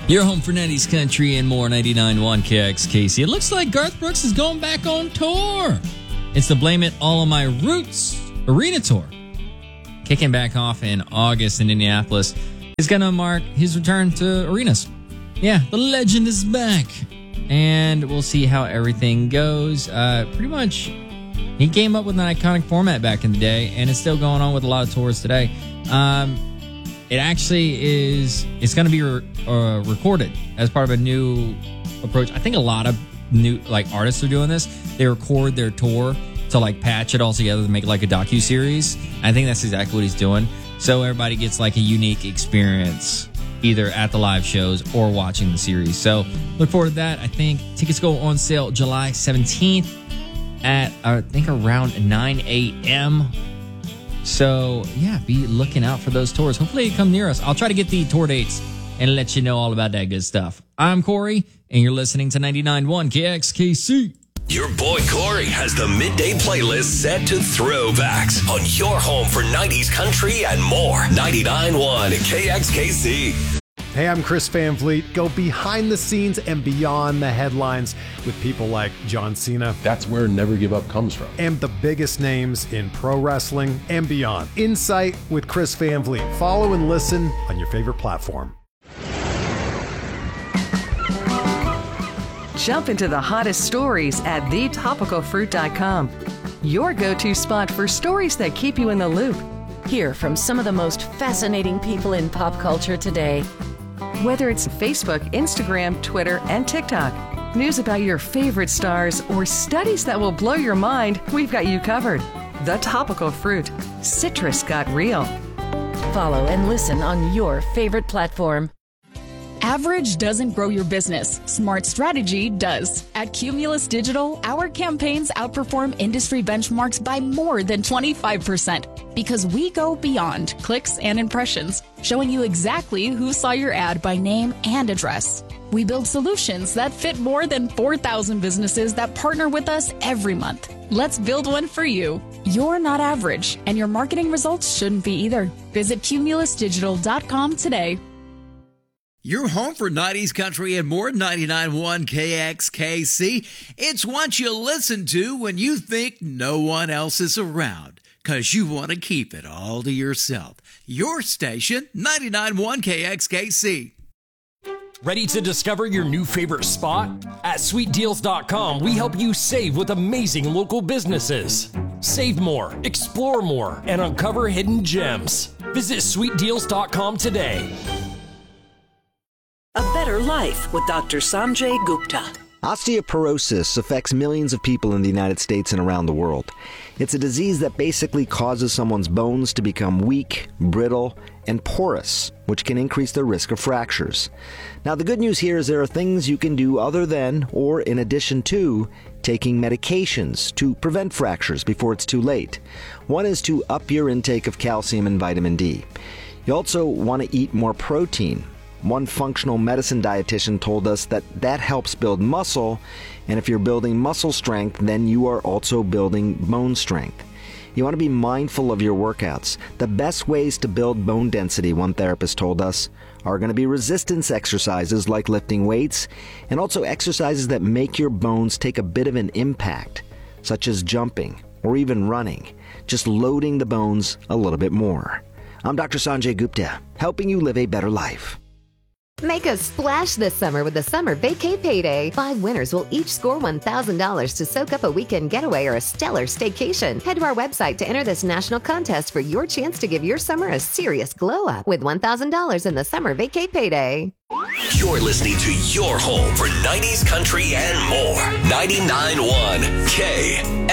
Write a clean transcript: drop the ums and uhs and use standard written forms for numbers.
Your home for 90s country and more, 99.1 KXKC. It looks like Garth Brooks is going back on tour. It's the Blame It All on My Roots Arena Tour. Kicking back off in August in Indianapolis is going to mark his return to arenas. Yeah, the legend is back. And we'll see how everything goes. Pretty much, he came up with an iconic format back in the day, and it's still going on with a lot of tours today. It actually is, it's going to be recorded as part of a new approach. I think a lot of new artists are doing this. They record their tour to patch it all together to make it like a docuseries. I think that's exactly what he's doing. So everybody gets a unique experience either at the live shows or watching the series. So look forward to that. I think tickets go on sale July 17th at, I think, around 9 a.m. So, yeah, be looking out for those tours. Hopefully they come near us. I'll try to get the tour dates and let you know all about that good stuff. I'm Corey, and you're listening to 99.1 KXKC. Your boy Corey has the midday playlist set to throwbacks on your home for 90s country and more. 99.1 KXKC. Hey, I'm Chris Van Vliet. Go behind the scenes and beyond the headlines with people like John Cena. That's where Never Give Up comes from. And the biggest names in pro wrestling and beyond. Insight with Chris Van Vliet. Follow and listen on your favorite platform. Jump into the hottest stories at thetopicalfruit.com. Your go-to spot for stories that keep you in the loop. Hear from some of the most fascinating people in pop culture today. Whether it's Facebook, Instagram, Twitter, and TikTok, news about your favorite stars, or studies that will blow your mind, we've got you covered. The Topical Fruit. Citrus got real. Follow and listen on your favorite platform. Average doesn't grow your business. Smart strategy does. At Cumulus Digital, our campaigns outperform industry benchmarks by more than 25% because we go beyond clicks and impressions, showing you exactly who saw your ad by name and address. We build solutions that fit more than 4,000 businesses that partner with us every month. Let's build one for you. You're not average, and your marketing results shouldn't be either. Visit cumulusdigital.com today. Your home for 90s country and more, 99.1 KXKC. It's what you listen to when you think no one else is around, because you want to keep it all to yourself. Your station, 99.1 KXKC. Ready to discover your new favorite spot? At sweetdeals.com, we help you save with amazing local businesses. Save more, explore more, and uncover hidden gems. Visit sweetdeals.com today. A Better Life with Dr. Sanjay Gupta. Osteoporosis affects millions of people in the United States and around the world. It's a disease that basically causes someone's bones to become weak, brittle, and porous, which can increase the risk of fractures. Now, the good news here is there are things you can do other than, or in addition to, taking medications to prevent fractures before it's too late. One is to up your intake of calcium and vitamin D. You also want to eat more protein. One functional medicine dietitian told us that helps build muscle, and if you're building muscle strength, then you are also building bone strength. You want to be mindful of your workouts. The best ways to build bone density, one therapist told us, are going to be resistance exercises like lifting weights, and also exercises that make your bones take a bit of an impact, such as jumping or even running, just loading the bones a little bit more. I'm Dr. Sanjay Gupta, helping you live a better life. Make a splash this summer with the Summer Vacay Payday. 5 winners will each score $1,000 to soak up a weekend getaway or a stellar staycation. Head to our website to enter this national contest for your chance to give your summer a serious glow up with $1,000 in the Summer Vacay Payday. You're listening to your home for 90s country and more. 99.1 KXKC.